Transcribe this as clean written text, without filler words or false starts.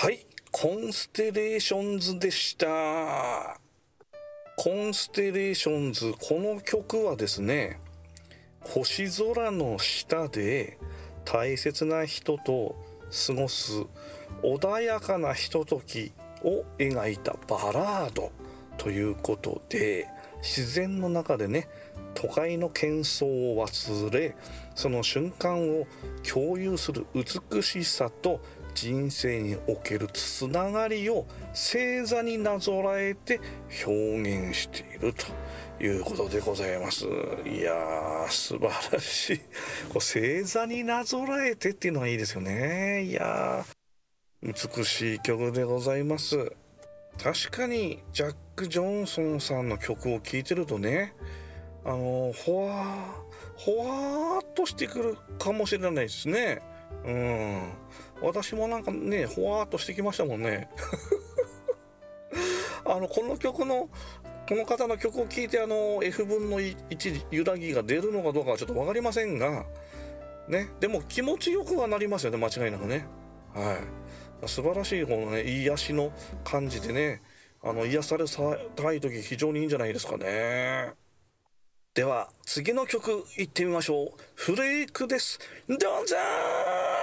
はい、コンステレーションズでした。コンステレーションズ、この曲はですね、星空の下で大切な人と過ごす穏やかなひとときを描いたバラードということで、自然の中でね、都会の喧騒を忘れ、その瞬間を共有する美しさと人生におけるつながりを星座になぞらえて表現しているということでございます。いやー、素晴らしい。星座になぞらえてっていうのはいいですよね。いやー、美しい曲でございます。確かにジャック・ジョンソンさんの曲を聴いてるとね、ほわーっとしてくるかもしれないですね。私もなんかね、ほわーっとしてきましたもんね。この方の曲を聴いてF 分の1揺らぎが出るのかどうかはちょっとわかりませんが、ね、でも気持ちよくはなりますよね、間違いなくね。はい。素晴らしいこのね、癒しの感じでね、癒されたい時非常にいいんじゃないですかね。では、次の曲いってみましょう。フレークです。どうぞー。